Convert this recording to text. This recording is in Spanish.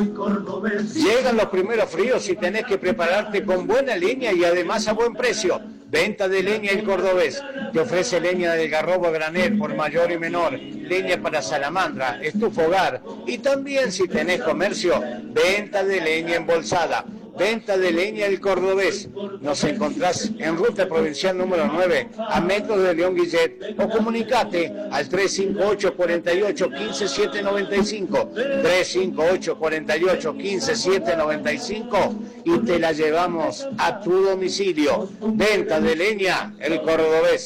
Llegan los primeros fríos y tenés que prepararte con buena leña y además a buen precio. Venta de leña El Cordobés. Te ofrece leña del garrobo a granel por mayor y menor, leña para salamandra, estufa hogar y también si tenés comercio, venta de leña embolsada. Venta de leña El Cordobés. Nos encontrás en Ruta Provincial número 9, a metros de León Guillet, o comunicate al 358-48-15-795, 358-48-15-795 y te la llevamos a tu domicilio. Venta de leña El Cordobés.